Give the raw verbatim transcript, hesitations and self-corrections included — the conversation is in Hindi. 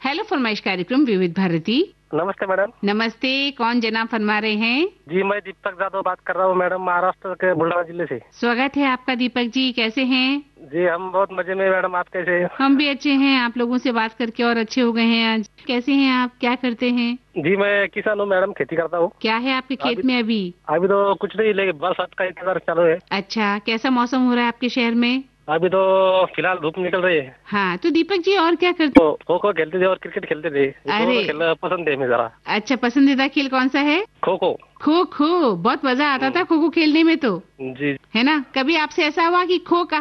हेलो फरमाइश कार्यक्रम विविध भारती। नमस्ते मैडम। नमस्ते, कौन जनाब फरमा रहे हैं? जी मैं दीपक जादव बात कर रहा हूँ मैडम, महाराष्ट्र के बुलढाना जिले से। स्वागत है आपका दीपक जी, कैसे हैं? जी हम बहुत मजे में मैडम, आप कैसे हैं? हम भी अच्छे हैं, आप लोगों से बात करके और अच्छे हो गए हैं आज। कैसे हैं आप, क्या करते हैं? जी मैं किसान हूँ मैडम, खेती करता हूँ। क्या है आपके खेत में अभी? अभी तो कुछ नहीं, लेकिन बरसात का इंतजार चालू है। अच्छा, कैसा मौसम हो रहा है आपके शहर में? अभी तो फिलहाल धूप निकल रही है। हाँ, तो दीपक जी और क्या करते? तो खो खो खेलते थे और क्रिकेट खेलते थे। अरे खेलना पसंद है मुझे जरा। अच्छा, पसंदीदा खेल कौन सा है? खो खो। खो खो, बहुत मजा आता था खो खो खेलने में तो, जी है ना? कभी आपसे ऐसा हुआ कि खो